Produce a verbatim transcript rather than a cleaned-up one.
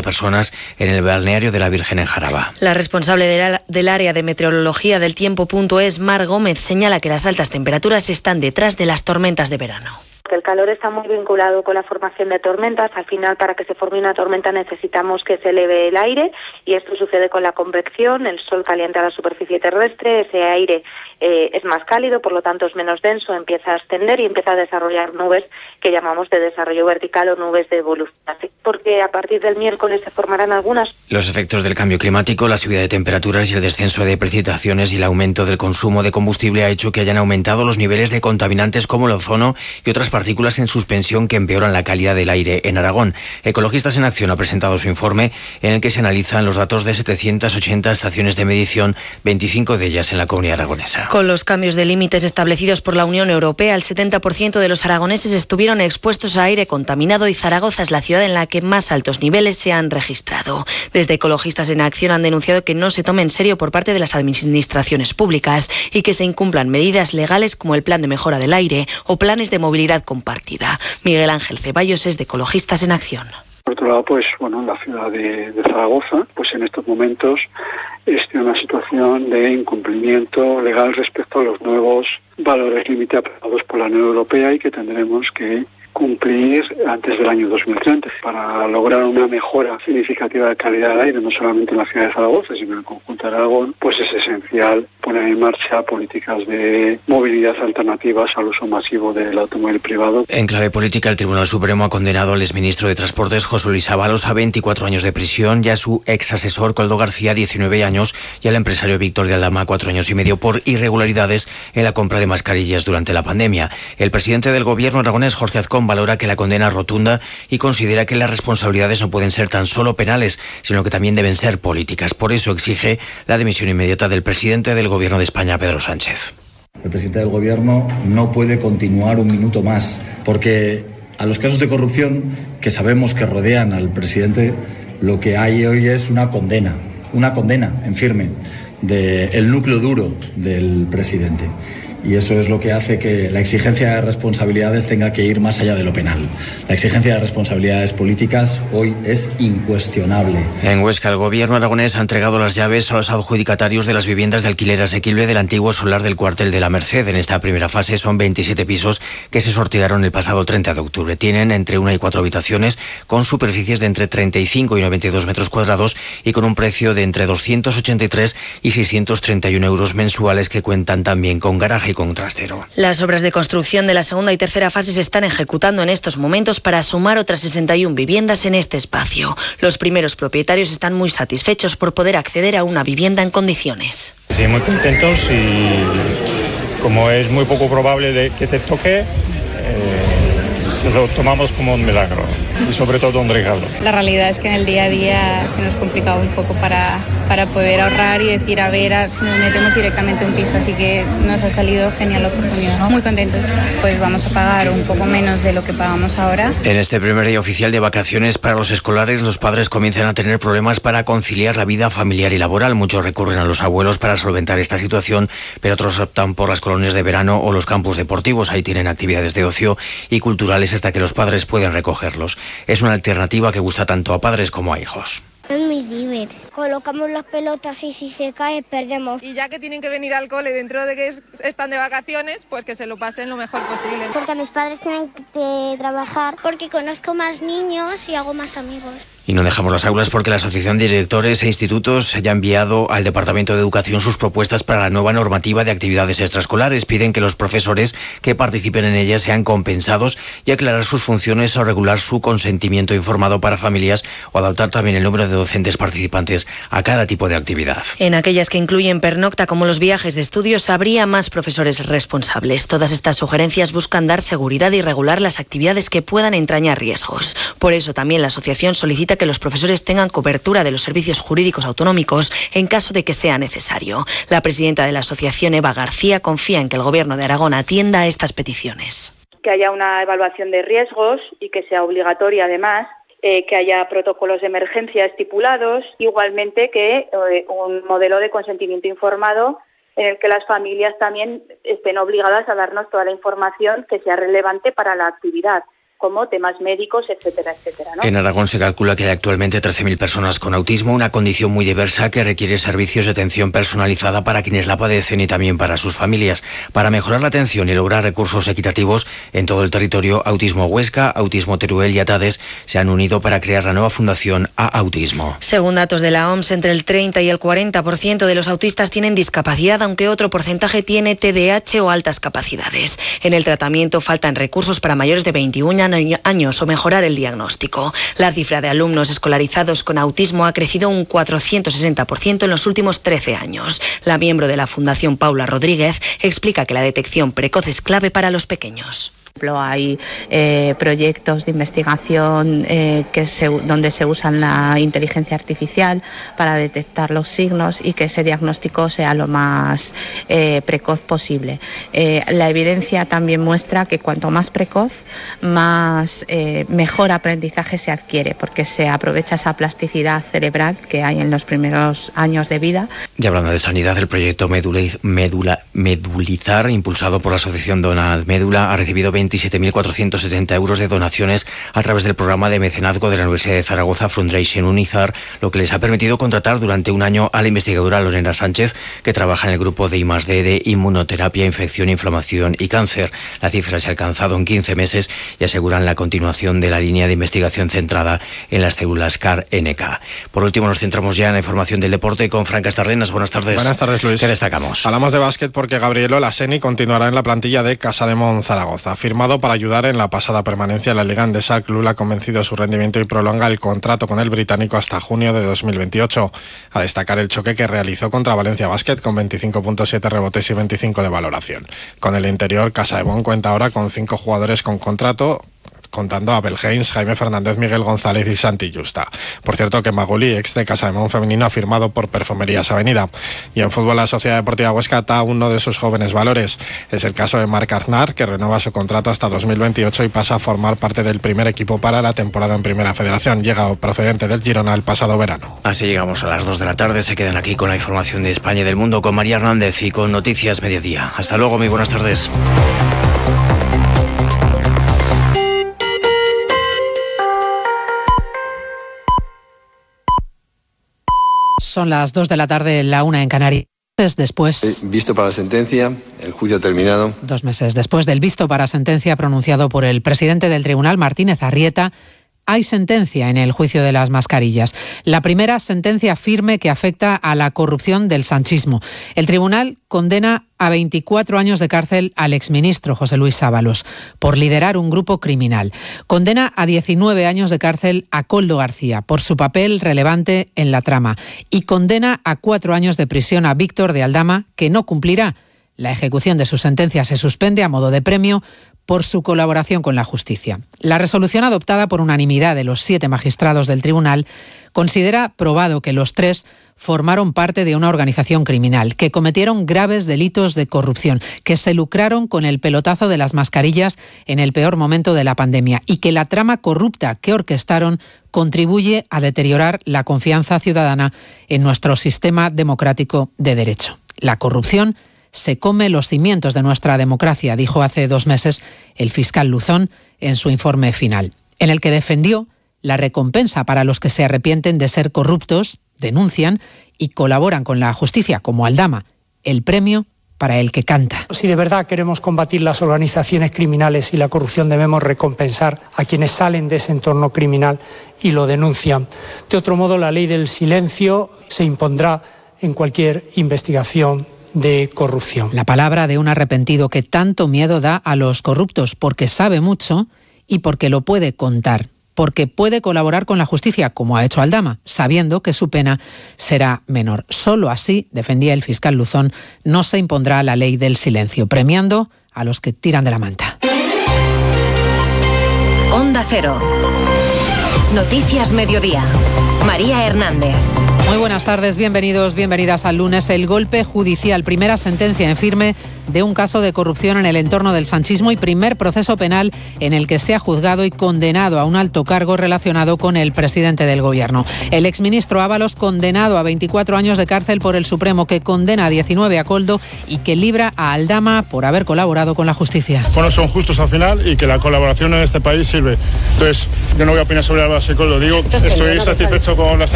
personas en el balneario de la Virgen en Jaraba. La responsable del, del área de meteorología del tiempo.es, Mar Gómez, señala que las altas temperaturas están detrás de las tormentas de verano. El calor está muy vinculado con la formación de tormentas. Al final, para que se forme una tormenta necesitamos que se eleve el aire, y esto sucede con la convección. El sol calienta la superficie terrestre, ese aire eh, es más cálido, por lo tanto es menos denso, empieza a ascender y empieza a desarrollar nubes que llamamos de desarrollo vertical o nubes de evolución. Porque a partir del miércoles se formarán algunas. Los efectos del cambio climático, la subida de temperaturas y el descenso de precipitaciones y el aumento del consumo de combustible ha hecho que hayan aumentado los niveles de contaminantes como el ozono y otras partículas en suspensión que empeoran la calidad del aire en Aragón. Ecologistas en Acción ha presentado su informe en el que se analizan los datos de setecientas ochenta estaciones de medición, veinticinco de ellas en la comunidad aragonesa. Con los cambios de límites establecidos por la Unión Europea, el setenta por ciento de los aragoneses estuvieron expuestos a aire contaminado y Zaragoza es la ciudad en la que más altos niveles se han registrado. Desde Ecologistas en Acción han denunciado que no se tome en serio por parte de las administraciones públicas y que se incumplan medidas legales como el Plan de Mejora del Aire o planes de movilidad compartida. Miguel Ángel Ceballos es de Ecologistas en Acción. Por otro lado, pues bueno, la ciudad de, de Zaragoza, pues en estos momentos está en una situación de incumplimiento legal respecto a los nuevos valores límite aprobados por la Unión Europea y que tendremos que cumplir antes del año dos mil treinta para lograr una mejora significativa de calidad del aire, no solamente en la ciudad de Zaragoza, sino en el conjunto de Aragón. Pues es esencial poner en marcha políticas de movilidad alternativas al uso masivo del automóvil privado. En clave política, el Tribunal Supremo ha condenado al exministro de Transportes José Luis Ábalos a veinticuatro años de prisión y a su ex asesor Coldo García diecinueve años y al empresario Víctor de Aldama cuatro años y medio por irregularidades en la compra de mascarillas durante la pandemia. El presidente del Gobierno aragonés, Jorge Azcón, valora que la condena es rotunda y considera que las responsabilidades no pueden ser tan solo penales, sino que también deben ser políticas. Por eso exige la dimisión inmediata del presidente del Gobierno de España, Pedro Sánchez. El presidente del Gobierno no puede continuar un minuto más, porque a los casos de corrupción que sabemos que rodean al presidente, lo que hay hoy es una condena, una condena en firme del núcleo duro del presidente. Y eso es lo que hace que la exigencia de responsabilidades tenga que ir más allá de lo penal. La exigencia de responsabilidades políticas hoy es incuestionable. En Huesca, el Gobierno aragonés ha entregado las llaves a los adjudicatarios de las viviendas de alquiler asequible del antiguo solar del cuartel de la Merced. En esta primera fase son veintisiete pisos que se sortearon el pasado treinta de octubre. Tienen entre una y cuatro habitaciones con superficies de entre treinta y cinco y noventa y dos metros cuadrados y con un precio de entre doscientos ochenta y tres y seiscientos treinta y uno euros mensuales, que cuentan también con garaje y con trastero. Las obras de construcción de la segunda y tercera fase se están ejecutando en estos momentos para sumar otras sesenta y una viviendas en este espacio. Los primeros propietarios están muy satisfechos por poder acceder a una vivienda en condiciones. Sí, muy contentos, y como es muy poco probable de que te toque, eh, lo tomamos como un milagro y sobre todo un regalo. La realidad es que en el día a día se nos complicaba un poco para, para poder ahorrar y decir, a ver, a, nos metemos directamente un piso, así que nos ha salido genial la oportunidad. Muy contentos, pues vamos a pagar un poco menos de lo que pagamos ahora. En este primer día oficial de vacaciones para los escolares, los padres comienzan a tener problemas para conciliar la vida familiar y laboral. Muchos recurren a los abuelos para solventar esta situación, pero otros optan por las colonias de verano o los campus deportivos. Ahí tienen actividades de ocio y culturales hasta que los padres pueden recogerlos. Es una alternativa que gusta tanto a padres como a hijos. Es muy divertido. Colocamos las pelotas y si se cae perdemos. Y ya que tienen que venir al cole dentro de que están de vacaciones, pues que se lo pasen lo mejor posible. Porque mis padres tienen que trabajar. Porque conozco más niños y hago más amigos. Y no dejamos las aulas porque la Asociación de Directores e Institutos ya ha enviado al Departamento de Educación sus propuestas para la nueva normativa de actividades extraescolares. Piden que los profesores que participen en ellas sean compensados y aclarar sus funciones o regular su consentimiento informado para familias o adaptar también el número de docentes participantes a cada tipo de actividad. En aquellas que incluyen pernocta, como los viajes de estudios, habría más profesores responsables. Todas estas sugerencias buscan dar seguridad y regular las actividades que puedan entrañar riesgos. Por eso también la asociación solicita que los profesores tengan cobertura de los servicios jurídicos autonómicos en caso de que sea necesario. La presidenta de la asociación, Eva García, confía en que el Gobierno de Aragón atienda a estas peticiones. Que haya una evaluación de riesgos y que sea obligatoria además, eh, que haya protocolos de emergencia estipulados, igualmente que eh, un modelo de consentimiento informado en el que las familias también estén obligadas a darnos toda la información que sea relevante para la actividad. como temas médicos, etcétera, etcétera, ¿no? En Aragón se calcula que hay actualmente trece mil personas con autismo, una condición muy diversa que requiere servicios de atención personalizada para quienes la padecen y también para sus familias. Para mejorar la atención y lograr recursos equitativos en todo el territorio, Autismo Huesca, Autismo Teruel y Atades se han unido para crear la nueva fundación A Autismo. Según datos de la O M S, entre el treinta y el cuarenta por ciento de los autistas tienen discapacidad, aunque otro porcentaje tiene T D A H o altas capacidades. En el tratamiento faltan recursos para mayores de veintiún años o mejorar el diagnóstico. La cifra de alumnos escolarizados con autismo ha crecido un cuatrocientos sesenta por ciento en los últimos trece años. La miembro de la Fundación, Paula Rodríguez, explica que la detección precoz es clave para los pequeños. Hay eh, proyectos de investigación eh, que se, donde se usan la inteligencia artificial para detectar los signos y que ese diagnóstico sea lo más eh, precoz posible. Eh, la evidencia también muestra que cuanto más precoz, más eh, mejor aprendizaje se adquiere, porque se aprovecha esa plasticidad cerebral que hay en los primeros años de vida. Y hablando de sanidad, el proyecto Medula, Medula, Medulizar, impulsado por la asociación Donald Médula, ha recibido veintisiete mil cuatrocientos setenta euros de donaciones a través del programa de mecenazgo de la Universidad de Zaragoza Foundation Unizar, lo que les ha permitido contratar durante un año a la investigadora Lorena Sánchez, que trabaja en el grupo de I más D de Inmunoterapia, Infección, Inflamación y Cáncer. La cifra se ha alcanzado en quince meses y aseguran la continuación de la línea de investigación centrada en las células C A R N K. Por último, nos centramos ya en la información del deporte con Fran Castarlenas. Buenas tardes. Buenas tardes, Luis. ¿Qué destacamos? Hablamos de básquet porque Gabriel Laseni continuará en la plantilla de Casademont Zaragoza. Firmado para ayudar en la pasada permanencia en la Liga Endesa, Club ha convencido su rendimiento y prolonga el contrato con el británico hasta junio de dos mil veintiocho. A destacar el choque que realizó contra Valencia Basket con veinticinco punto siete rebotes y veinticinco de valoración. Con el interior, Casademont cuenta ahora con cinco jugadores con contrato, contando a Abel Haynes, Jaime Fernández, Miguel González y Santi Justa. Por cierto, que Maguli, ex de Casademont femenino, ha firmado por Perfumerías Avenida. Y en fútbol, la Sociedad Deportiva Huesca ata a uno de sus jóvenes valores. Es el caso de Marc Aznar, que renueva su contrato hasta dos mil veintiocho y pasa a formar parte del primer equipo para la temporada en Primera Federación. Llega procedente del Girona el pasado verano. Así llegamos a las dos de la tarde. Se quedan aquí con la información de España y del mundo con María Hernández y con Noticias Mediodía. Hasta luego, muy buenas tardes. Son las dos de la tarde, la una en Canarias. Después, visto para la sentencia, el juicio ha terminado. Dos meses después del visto para sentencia pronunciado por el presidente del tribunal, Martínez Arrieta, hay sentencia en el juicio de las mascarillas. La primera sentencia firme que afecta a la corrupción del sanchismo. El tribunal condena a veinticuatro años de cárcel al exministro José Luis Ábalos por liderar un grupo criminal. Condena a diecinueve años de cárcel a Koldo García por su papel relevante en la trama. Y condena a cuatro años de prisión a Víctor de Aldama, que no cumplirá. La ejecución de su sentencia se suspende a modo de premio por su colaboración con la justicia. La resolución adoptada por unanimidad de los siete magistrados del tribunal considera probado que los tres formaron parte de una organización criminal, que cometieron graves delitos de corrupción, que se lucraron con el pelotazo de las mascarillas en el peor momento de la pandemia y que la trama corrupta que orquestaron contribuye a deteriorar la confianza ciudadana en nuestro sistema democrático de derecho. La corrupción se come los cimientos de nuestra democracia, dijo hace dos meses el fiscal Luzón en su informe final, en el que defendió la recompensa para los que se arrepienten de ser corruptos, denuncian y colaboran con la justicia, como Aldama, el premio para el que canta. Si de verdad queremos combatir las organizaciones criminales y la corrupción, debemos recompensar a quienes salen de ese entorno criminal y lo denuncian. De otro modo, la ley del silencio se impondrá en cualquier investigación de corrupción. La palabra de un arrepentido que tanto miedo da a los corruptos, porque sabe mucho y porque lo puede contar, porque puede colaborar con la justicia, como ha hecho Aldama, sabiendo que su pena será menor. Solo así, defendía el fiscal Luzón, no se impondrá la ley del silencio, premiando a los que tiran de la manta. Onda Cero. Noticias Mediodía. María Hernández. Muy buenas tardes, bienvenidos, bienvenidas al lunes. El golpe judicial, primera sentencia en firme de un caso de corrupción en el entorno del sanchismo y primer proceso penal en el que se ha juzgado y condenado a un alto cargo relacionado con el presidente del Gobierno. El exministro Ábalos, condenado a veinticuatro años de cárcel por el Supremo, que condena a diecinueve a Koldo y que libra a Aldama por haber colaborado con la justicia. Bueno, son justos al final y que la colaboración en este país sirve. Entonces, yo no voy a opinar sobre Ábalos y Koldo. Digo, estoy satisfecho con la sentencia.